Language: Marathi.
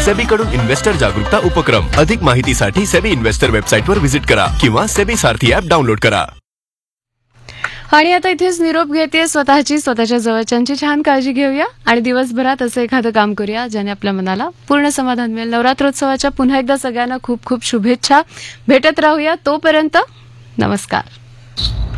सेबी कडून इन्व्हेस्टर जागरूकता उपक्रम. अधिक माहितीसाठी सेबी इन्व्हेस्टर वेबसाईटवर व्हिजिट करा किंवा सेबी सारथी ॲप डाउनलोड करा. आणि आता इथेच निरोप घेते. स्वतःच्या जवळच्यांची छान काळजी घेऊया आणि दिवसभरात असं एखादं काम करूया ज्याने आपल्या मनाला पूर्ण समाधान मिळेल. नवरात्रोत्सवाच्या पुन्हा एकदा सगळ्यांना खूप खूप शुभेच्छा. भेटत राहूया. तोपर्यंत नमस्कार.